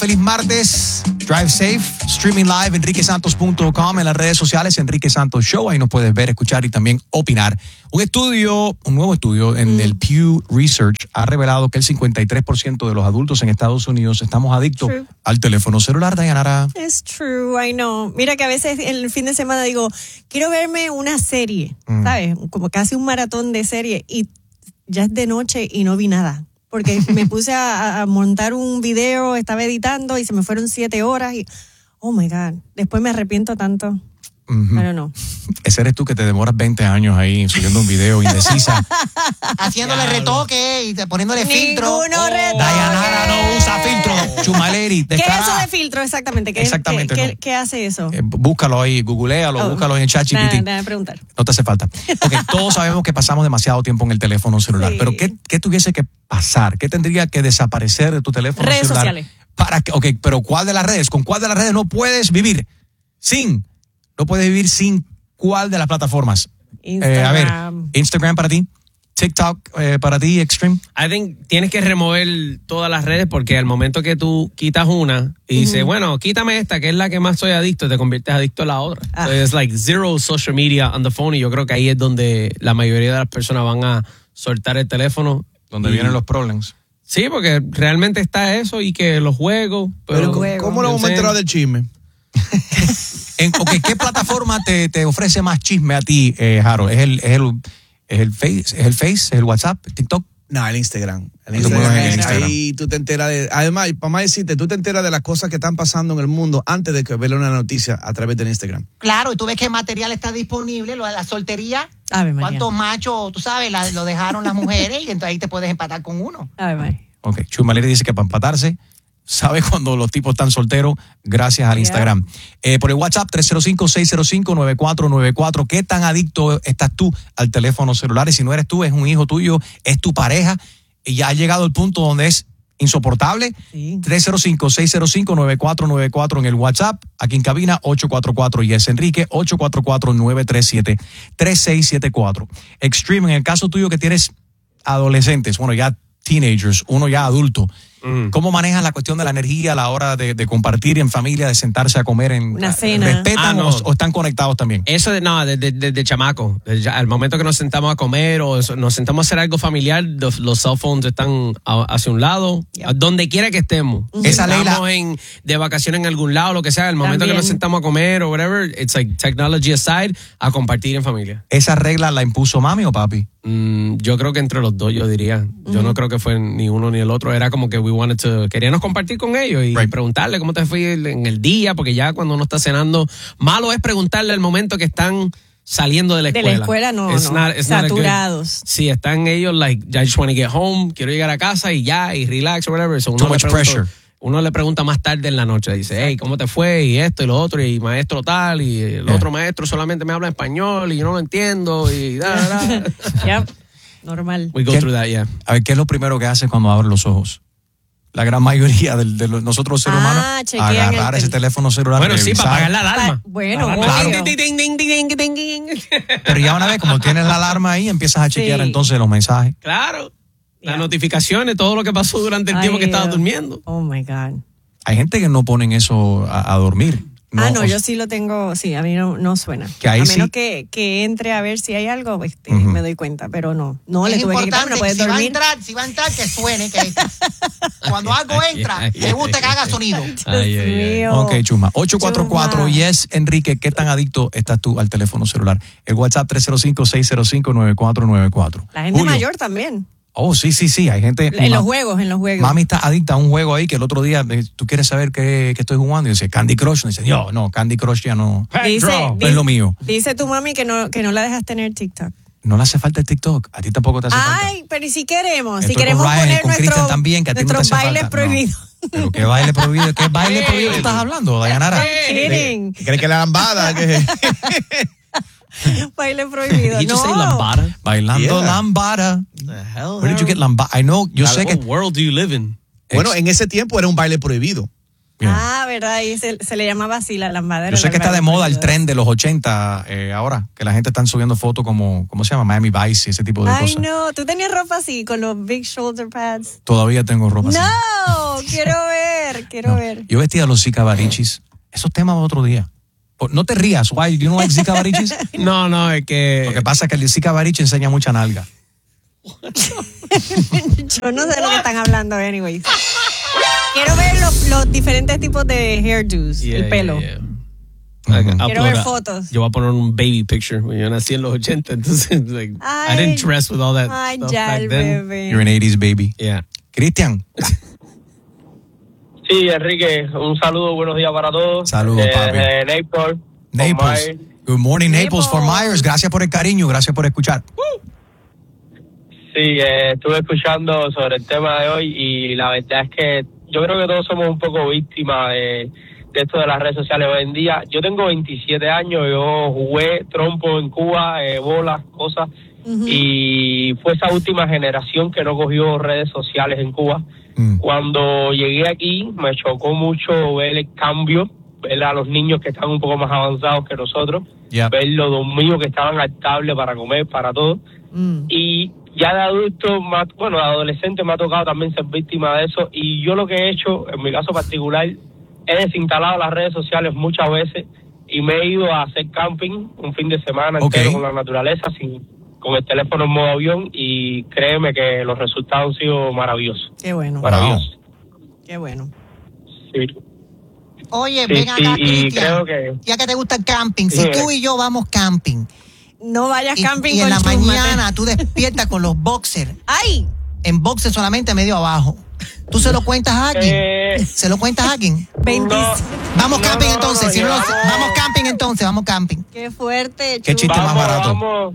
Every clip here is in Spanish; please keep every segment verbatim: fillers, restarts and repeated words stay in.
Feliz martes. Drive safe. Streaming live, enrique santos punto com. En las redes sociales, Enrique Santos Show. Ahí nos puedes ver, escuchar y también opinar. Un estudio, un nuevo estudio en mm. el Pew Research ha revelado que el cincuenta y tres por ciento de los adultos en Estados Unidos estamos adictos true. al teléfono celular, Dayanara. Es true, I know. Mira que a veces el fin de semana digo, quiero verme una serie, mm. ¿sabes? Como casi un maratón de serie y ya es de noche y no vi nada. Porque me puse a, a montar un video, estaba editando y se me fueron siete horas y, oh my God, después me arrepiento tanto. Uh-huh. Pero no. Ese eres tú que te demoras veinte años ahí subiendo un video indecisa. Haciéndole retoque y te, poniéndole filtro. Ninguno oh. retoque. Dayanara no usa filtro. Chumaleri. ¿Qué es eso de filtro exactamente? ¿Qué, exactamente. ¿qué, no. qué, ¿Qué hace eso? Eh, búscalo ahí, googlealo, oh. búscalo en el chat G P T. Déjame preguntar. No te hace falta. Okay, todos sabemos que pasamos demasiado tiempo en el teléfono celular, sí. pero ¿qué, ¿qué tuviese que pasar? ¿Qué tendría que desaparecer de tu teléfono redes celular? Redes sociales. Para que, ok, pero ¿cuál de las redes? ¿Con cuál de las redes no puedes vivir? Sin. No puedes vivir sin cuál de las plataformas. Instagram. Eh, a ver, Instagram para ti, TikTok eh, para ti, Extreme. I think tienes que remover todas las redes porque al momento que tú quitas una y uh-huh. dices, bueno, quítame esta que es la que más soy adicto, te conviertes adicto a la otra. Ah. So it's like zero social media on the phone y yo creo que ahí es donde la mayoría de las personas van a soltar el teléfono. Donde y, vienen los problemas. Sí, porque realmente está eso y que los juegos. Pero, pero ¿cómo lo vamos a enterar del chisme? En, okay, ¿qué plataforma te, te ofrece más chisme a ti, eh, Harold? ¿Es el, es, el, ¿Es el Face? ¿Es el Face? ¿Es el WhatsApp? ¿TikTok? No, el Instagram. El Instagram, el Instagram. Ahí tú te enteras de... Además, para más decirte, tú te enteras de las cosas que están pasando en el mundo antes de que veas una noticia a través del Instagram. Claro, y tú ves qué material está disponible, lo de la soltería. Ave María. ¿Cuántos machos, tú sabes, la, lo dejaron las mujeres y entonces ahí te puedes empatar con uno? Ave María. Ok, Chumaleri dice que para empatarse... ¿Sabes cuando los tipos están solteros? Gracias al Instagram. Yeah. Eh, por el WhatsApp tres cero cinco, seis cero cinco, nueve cuatro nueve cuatro. ¿Qué tan adicto estás tú al teléfono celular? Y si no eres tú, es un hijo tuyo, es tu pareja. Y ya ha llegado el punto donde es insoportable. Sí. tres cero cinco, seis cero cinco, nueve cuatro nueve cuatro en el WhatsApp. Aquí en cabina ocho cuatro cuatro y es Enrique ocho cuatro cuatro, nueve tres siete, tres seis siete cuatro. Extreme, en el caso tuyo que tienes adolescentes, bueno, ya teenagers, uno ya adulto. ¿Cómo manejan la cuestión de la energía a la hora de, de compartir en familia, de sentarse a comer en una cena? ¿Respetan ah, no. o, o están conectados también? Eso de, no, desde de, de, de chamaco. Desde, al momento que nos sentamos a comer o nos sentamos a hacer algo familiar, los, los cell phones están a, hacia un lado, yep. donde quiera que estemos. Uh-huh. Esa ley estamos la... en, de vacaciones en algún lado, lo que sea, al momento también. que nos sentamos a comer o whatever, it's like technology aside, a compartir en familia. ¿Esa regla la impuso mami o papi? Mm, yo creo que entre los dos, yo diría. Uh-huh. Yo no creo que fue ni uno ni el otro. Era como que we wanted to... Queríamos compartir con ellos y right. preguntarle cómo te fue en el día, porque ya cuando uno está cenando, malo es preguntarle al momento que están saliendo de la escuela. De la escuela no, it's no. Not, it's saturados. Sí, están ellos like, I just want to get home, quiero llegar a casa y ya, y relax or whatever. So Too much pressure. Uno le pregunta más tarde en la noche, dice, hey, ¿cómo te fue? Y esto y lo otro, y maestro tal, y el yeah. otro maestro solamente me habla español y yo no lo entiendo, y da, da. Yep. Normal. We go through that, yeah. A ver, ¿qué es lo primero que haces cuando abres los ojos? La gran mayoría de, de los, nosotros los seres ah, humanos agarrar ese teléfono celular. Bueno, sí, para apagar la alarma. Pa, bueno, la claro. Pero ya una vez, como tienes la alarma ahí, empiezas a chequear sí. entonces los mensajes. Claro. Las yeah. notificaciones, todo lo que pasó durante el Ay, tiempo que estabas durmiendo. Oh, my God. Hay gente que no ponen eso a, a dormir. No, ah, no, yo sí lo tengo, sí, a mí no, no suena. Que ahí a menos sí. que, que entre a ver si hay algo, pues, este, uh-huh. me doy cuenta, pero no. No, es le tuve que quitar, no puedes si dormir. Va a entrar, si va a entrar, que suene, que cuando algo entra, le gusta que haga sonido. Dios ay, ay, mío. Ok, Chuma. ocho cuatro cuatro, yes, Enrique, ¿qué tan adicto estás tú al teléfono celular? El WhatsApp tres cero cinco, seis cero cinco, nueve cuatro nueve cuatro. La gente Julio. mayor también. Oh, sí, sí, sí, hay gente... En ma- los juegos, en los juegos. Mami está adicta a un juego ahí que el otro día, tú quieres saber qué, qué estoy jugando, y dice Candy Crush, y dice, yo, no, Candy Crush ya no, dice, no dice, es lo mío. Dice tu mami que no, que no la dejas tener TikTok. No le hace falta el TikTok, a ti tampoco te hace Ay, falta. Ay, pero ¿y si queremos? Esto si queremos Ryan, poner nuestro, también, que a ti nuestros no te hace bailes falta. prohibidos. No. ¿Pero qué baile prohibido? ¿Qué baile prohibido estás hablando, Dayanara? Kidding. ¿Crees que la lambada? ¿Qué? Baile prohibido. Did you no. say lambada? Bailando Yeah. lambada. The hell? Where did you get lambada? I know, yo God, sé what que... world do you live in? Bueno, en ese tiempo era un baile prohibido. Yeah. Ah, ¿verdad? Y se, se le llamaba así la lambadera. Yo sé que está de Alvarito. moda el tren de los ochenta eh, ahora, que la gente está subiendo fotos como, ¿cómo se llama? Miami Vice y ese tipo de Ay, cosas. no, tú tenías ropa así, con los big shoulder pads. Todavía tengo ropa así. No, quiero ver, quiero No. ver. Yo vestía los Zika Barichis. Esos temas otro día. Por- No te rías, why? You don't like Zika Barichis? No, no, es que... Lo que pasa es que el Zika Barichi enseña mucha nalga. Yo no sé de lo que están hablando, anyways. Quiero ver los, los diferentes tipos de hairdos, Yeah, el pelo. yeah, yeah. I- I'll Quiero put ver a- fotos. Yo voy a poner un baby picture. Yo nací en los ochenta, entonces like, I Ay, didn't dress with all that Ay, stuff ya back el then. bebé. You're an eighties baby. Yeah. Cristian, Sí, Enrique, un saludo, buenos días para todos. Saludos, Eh, papi. eh, Naples. Naples. Fort Myers. Good morning, Naples, Naples. Fort Myers. Gracias por el cariño, gracias por escuchar. Sí, eh, estuve escuchando sobre el tema de hoy y la verdad es que yo creo que todos somos un poco víctimas de, de esto de las redes sociales hoy en día. Yo tengo veintisiete años, yo jugué trompo en Cuba, eh, bolas, cosas, Ujú. y fue esa última generación que no cogió redes sociales en Cuba. Mm. Cuando llegué aquí me chocó mucho ver el cambio, ver a los niños que están un poco más avanzados que nosotros, Yeah. ver los dormidos que estaban al cable para comer, para todo. Mm. Y ya de adulto, más, bueno, de adolescente me ha tocado también ser víctima de eso. Y yo lo que he hecho, en mi caso particular, he desinstalado las redes sociales muchas veces y me he ido a hacer camping un fin de semana Ok. entero con la naturaleza, sin, con el teléfono en modo avión, y créeme que los resultados han sido maravillosos. Qué bueno, Maravillosos. qué bueno. Sí. Oye, Sí, ven acá, sí, y Cristian. creo que- Ya que te gusta el camping, si Sí. tú y yo vamos camping No vayas y, camping y en con la chúmate. mañana tú despiertas con los boxers, ¡Ay! en boxers solamente medio abajo, ¿tú se lo cuentas a alguien? Eh, ¿Se lo cuentas a alguien? veinte. no. Vamos No, camping no, entonces, no, si no, llevamos- vamos camping entonces, vamos camping. ¡Qué fuerte! ¿Qué Chu. chiste más Vamos, barato? vamos.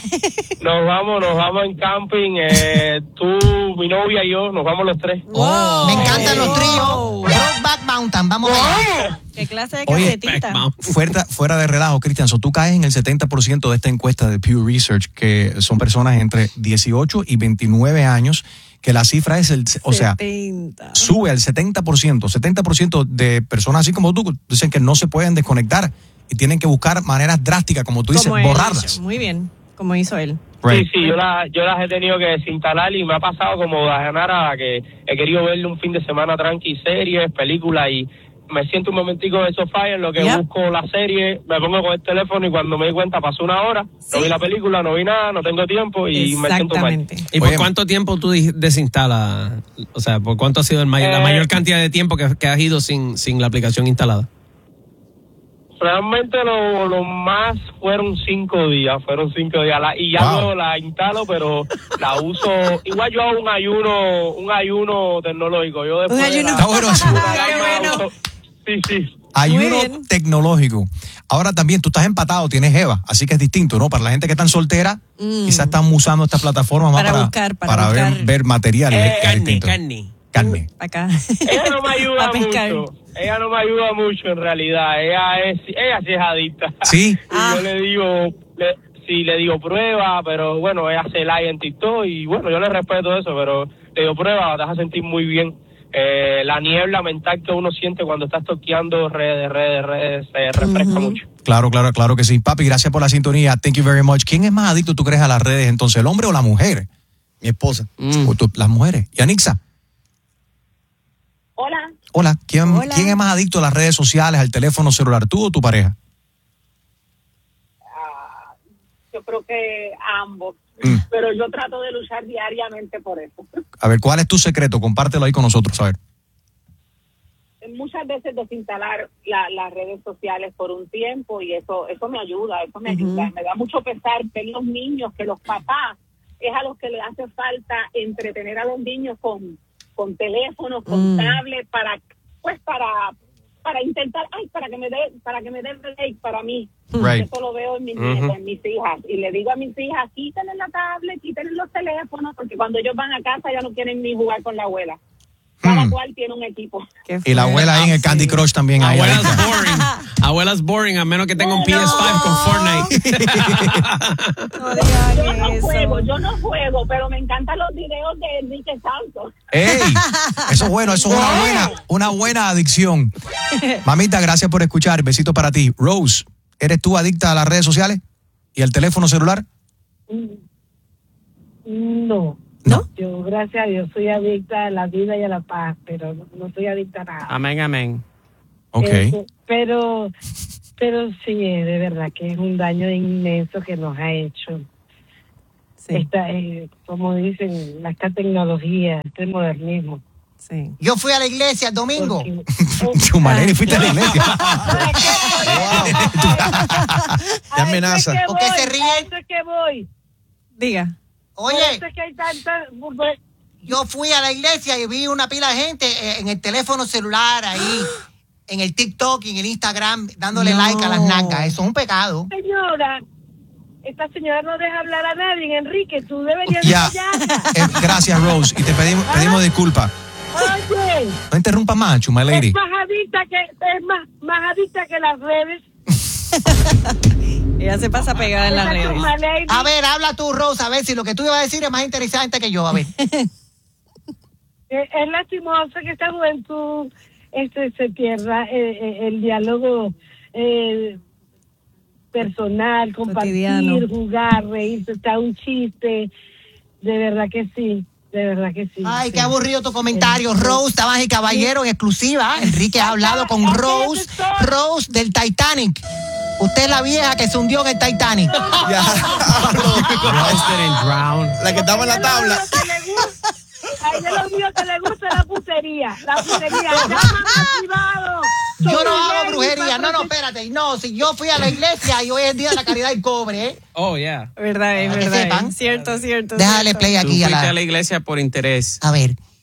Nos vamos, nos vamos en camping. Eh, tú, mi novia y yo, nos vamos los tres. Wow. Me encantan los Wow. tríos. Brokeback Mountain, vamos allá. ¿Qué clase de Oye, casetita? Fuera, fuera de relajo, Cristian, so tú caes en el setenta por ciento de esta encuesta de Pew Research, que son personas entre dieciocho y veintinueve años, que la cifra es, el, o sea, setenta. sube al setenta por ciento. setenta por ciento de personas así como tú dicen que no se pueden desconectar y tienen que buscar maneras drásticas, como tú dices, Como él borrarlas. hizo. Muy bien, como hizo él. Right. Sí, sí, yo, la, yo las he tenido que desinstalar y me ha pasado como Dayanara, que he querido verle un fin de semana tranqui, series, películas, y me siento un momentico en el sofá y en lo que Yep. busco la serie, me pongo con el teléfono y cuando me di cuenta pasó una hora, Sí. no vi la película, no vi nada, no tengo tiempo y me siento mal. Exactamente. ¿Y por Oye, cuánto tiempo tú dis- desinstalas? O sea, ¿por cuánto ha sido el mayor- la Eh, mayor cantidad de tiempo que, que has ido sin, sin la aplicación instalada? Realmente lo, lo más fueron cinco días, fueron cinco días, la, y ya Wow. luego la instalo, pero la uso, igual yo hago un ayuno, un ayuno tecnológico, yo después Un de ayuno. la- Está bueno eso. Qué bueno. Sí, sí. Ayuno bien. tecnológico. Ahora también tú estás empatado, tienes Eva, así que es distinto, ¿no? Para la gente que están soltera, Mm. quizás están usando esta plataforma más Para para, buscar, para ver, buscar. ver material. y es- es carne, distinto. carne. Carne. Acá. Ella no me ayuda A pescar. mucho, ella no me ayuda mucho en realidad, ella es, ella sí es adicta. Sí. Y Ah. yo le digo, le, sí le digo prueba, pero bueno, ella hace live en TikTok y bueno, yo le respeto eso, pero le digo prueba, te vas a sentir muy bien. Eh, la niebla mental que uno siente cuando estás toqueando redes, redes, redes, se refresca mucho. Claro, claro, claro que sí. Papi, gracias por la sintonía. Thank you very much. ¿Quién es más adicto, tú crees, a las redes entonces, el hombre o la mujer? Mi esposa. Mm. O tú- las mujeres. ¿Y Anixa? Hola, Hola. ¿Quién, Hola. ¿Quién es más adicto a las redes sociales, al teléfono celular, tú o tu pareja? ah, yo creo que ambos, Mm. pero yo trato de luchar diariamente por eso. A ver, ¿cuál es tu secreto? Compártelo ahí con nosotros, a ver. Muchas veces desinstalar la- las redes sociales por un tiempo y eso eso me ayuda, eso me ayuda. Me da mucho pesar ver los niños, que los papás es a los que le hace falta entretener a los niños con, con teléfonos, con Mm. tablets, para pues para para intentar, ay, para que me dé para que me dé break para mí. Right. Eso lo veo en mis Ujú. nietas, en mis hijas. Y le digo a mis hijas, quítenle la tablet, quítenle los teléfonos, porque cuando ellos van a casa ya no quieren ni jugar con la abuela. Cada Mm. cual tiene un equipo. Qué Y la abuela ahí en el Candy Crush también. Ahí Abuelas adicta. boring. Abuelas abuela es boring a menos que tenga un P S cinco con Fortnite. No digan Yo no eso. juego, yo no juego, pero me encantan los videos de Enrique Santos. ¡Ey! Eso es bueno, eso es una buena, una buena adicción. Mamita, gracias por escuchar. Besito para ti. Rose, ¿eres tú adicta a las redes sociales y al teléfono celular? No. No. Yo, gracias a Dios, soy adicta a la vida y a la paz, pero no, no soy adicta a nada. Amén, amén. Ok. Este, pero, pero sí, de verdad que es un daño inmenso que nos ha hecho. Sí, Esta, eh, como dicen, la- esta tecnología, este modernismo. sí. Yo fui a la iglesia el domingo. Porque- Chumaleri, fuiste a la iglesia. Te amenaza. A eso es que ¿Por qué voy, se ríen? a eso es que voy. Diga. Por Oye, eso es que hay tanta... yo fui a la iglesia y vi una pila de gente eh, en el teléfono celular ahí, en el TikTok y en el Instagram, dándole No. like a las nalgas. Eso es un pecado. Señora, esta señora no deja hablar a nadie, Enrique, tú deberías Ya. callarla. Eh, gracias, Rose. Y te pedimos, pedimos disculpas. Oye, No interrumpa más, Chumaleri. es más adicta que, es más, más adicta que las redes. Ella se pasa pegada en las Esa redes. Chuma Lady. A ver, habla tú, Rosa, a ver si lo que tú ibas a decir es más interesante que yo. A ver. Eh, es lastimoso que esta juventud este, se pierda eh, eh, el diálogo eh, personal, compartir, Cotidiano. jugar, reírse, está un chiste. De verdad que sí, de verdad que sí. Ay, sí. qué aburrido tu comentario. Rose, damas y caballeros, en exclusiva. Enrique ha hablado con Rose, Rose del Titanic. Usted es la vieja que se hundió en el Titanic. Ya. Roasted and drowned. La que estaba en la tabla. Ay, de los míos que le gusta la putería. La putería. Llámame privado. Yo Soy no hago Lady brujería. No, no, Patricia. espérate. No, si yo fui a la iglesia y hoy es el día de la caridad y cobre, ¿eh? Oh, yeah. Verdad, es Para que verdad. sepan. Cierto, cierto. Déjale cierto. play Tú aquí a fuiste la... a la iglesia por interés. A ver.